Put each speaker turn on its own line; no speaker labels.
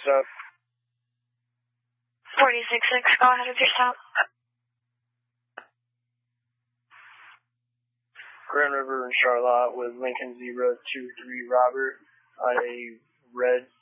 stop.
46-6, go ahead with your stop.
Grand River and Charlotte with Lincoln Zebra 23 Robert on a red